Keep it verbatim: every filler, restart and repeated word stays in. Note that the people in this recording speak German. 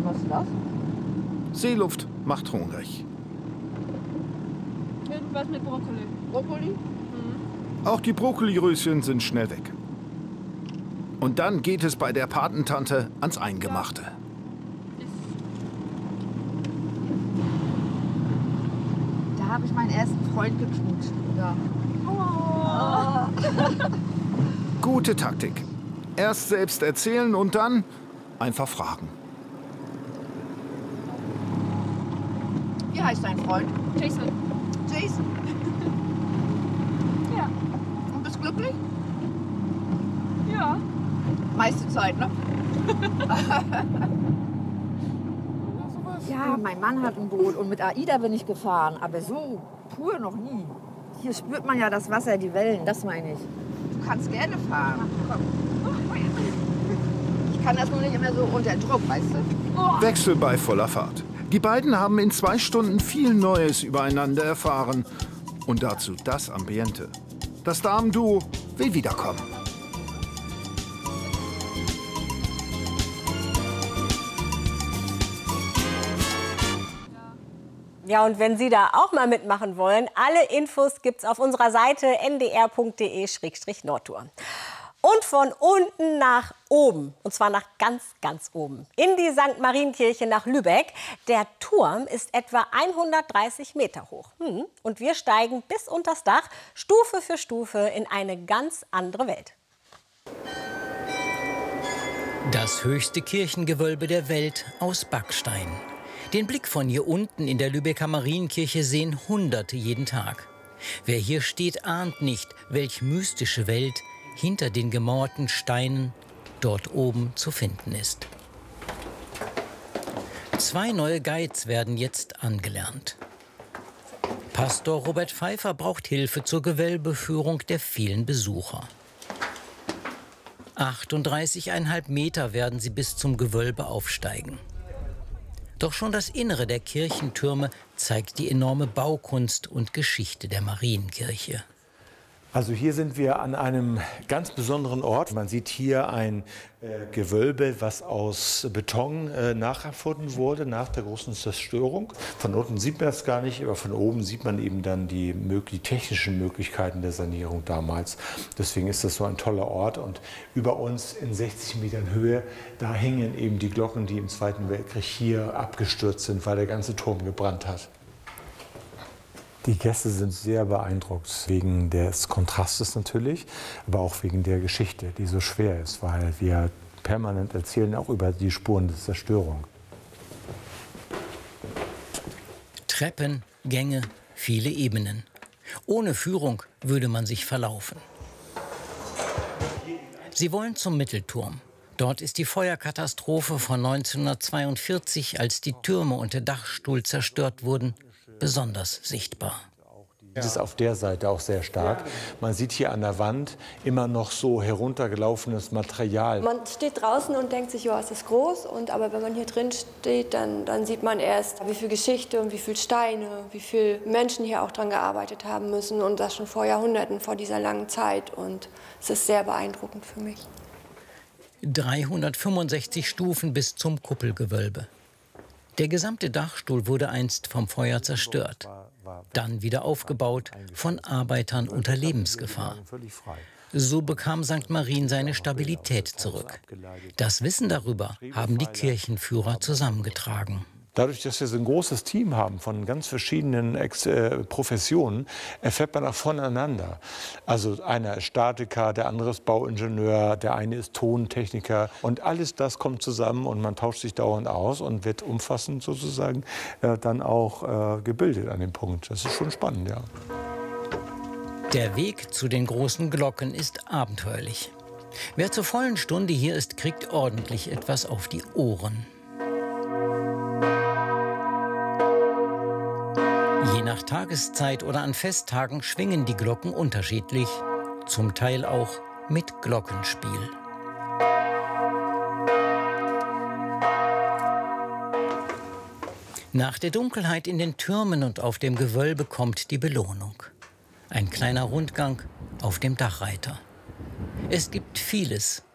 Was ist das? Seeluft macht hungrig. Irgendwas mit Brokkoli. Brokkoli? Mhm. Auch die Brokkoliröschen sind schnell weg. Und dann geht es bei der Patentante ans Eingemachte. Da habe ich meinen ersten Freund geknutscht. Ja. Oh. Gute Taktik. Erst selbst erzählen und dann einfach fragen. Wie heißt dein Freund? Jason. Jason. Ja. Und bist glücklich? Ja. Meiste Zeit, ne? Ja, mein Mann hat ein Boot und mit AIDA bin ich gefahren, aber so pur noch nie. Hier spürt man ja das Wasser, die Wellen, das meine ich. Du kannst gerne fahren. Komm. Ich kann das nur nicht immer so unter Druck, weißt du? Wechsel bei voller Fahrt. Die beiden haben in zwei Stunden viel Neues übereinander erfahren. Und dazu das Ambiente. Das Damenduo will wiederkommen. Ja, und wenn Sie da auch mal mitmachen wollen, alle Infos gibt's auf unserer Seite n d r punkt d e slash nordtour. Und von unten nach oben, und zwar nach ganz, ganz oben, in die Sankt Marienkirche nach Lübeck. Der Turm ist etwa hundertdreißig Meter hoch. Hm. Und wir steigen bis unters Dach, Stufe für Stufe, in eine ganz andere Welt. Das höchste Kirchengewölbe der Welt aus Backstein. Den Blick von hier unten in der Lübecker Marienkirche sehen Hunderte jeden Tag. Wer hier steht, ahnt nicht, welch mystische Welt hinter den gemauerten Steinen dort oben zu finden ist. Zwei neue Guides werden jetzt angelernt. Pastor Robert Pfeiffer braucht Hilfe zur Gewölbeführung der vielen Besucher. achtunddreißig Komma fünf Meter werden sie bis zum Gewölbe aufsteigen. Doch schon das Innere der Kirchentürme zeigt die enorme Baukunst und Geschichte der Marienkirche. Also hier sind wir an einem ganz besonderen Ort. Man sieht hier ein äh, Gewölbe, was aus Beton äh, nachempfunden wurde nach der großen Zerstörung. Von unten sieht man es gar nicht, aber von oben sieht man eben dann die, die technischen Möglichkeiten der Sanierung damals. Deswegen ist das so ein toller Ort. Und über uns in sechzig Metern Höhe, da hängen eben die Glocken, die im Zweiten Weltkrieg hier abgestürzt sind, weil der ganze Turm gebrannt hat. Die Gäste sind sehr beeindruckt, wegen des Kontrastes natürlich, aber auch wegen der Geschichte, die so schwer ist, weil wir permanent erzählen auch über die Spuren der Zerstörung. Treppen, Gänge, viele Ebenen. Ohne Führung würde man sich verlaufen. Sie wollen zum Mittelturm. Dort ist die Feuerkatastrophe von neunzehnhundertzweiundvierzig, als die Türme und der Dachstuhl zerstört wurden, besonders sichtbar. Das ist auf der Seite auch sehr stark. Man sieht hier an der Wand immer noch so heruntergelaufenes Material. Man steht draußen und denkt sich, ja, es ist groß. Und, aber wenn man hier drin steht, dann, dann sieht man erst, wie viel Geschichte und wie viel Steine, wie viele Menschen hier auch dran gearbeitet haben müssen. Und das schon vor Jahrhunderten, vor dieser langen Zeit. Und es ist sehr beeindruckend für mich. dreihundertfünfundsechzig Stufen bis zum Kuppelgewölbe. Der gesamte Dachstuhl wurde einst vom Feuer zerstört, dann wieder aufgebaut von Arbeitern unter Lebensgefahr. So bekam Sankt Marien seine Stabilität zurück. Das Wissen darüber haben die Kirchenführer zusammengetragen. Dadurch, dass wir so ein großes Team haben von ganz verschiedenen Ex äh, Professionen, erfährt man auch voneinander. Also einer ist Statiker, der andere ist Bauingenieur, der eine ist Tontechniker. Und alles das kommt zusammen und man tauscht sich dauernd aus und wird umfassend sozusagen äh, dann auch äh, gebildet an dem Punkt. Das ist schon spannend, ja. Der Weg zu den großen Glocken ist abenteuerlich. Wer zur vollen Stunde hier ist, kriegt ordentlich etwas auf die Ohren. Je nach Tageszeit oder an Festtagen schwingen die Glocken unterschiedlich, zum Teil auch mit Glockenspiel. Nach der Dunkelheit in den Türmen und auf dem Gewölbe kommt die Belohnung. Ein kleiner Rundgang auf dem Dachreiter. Es gibt vieles,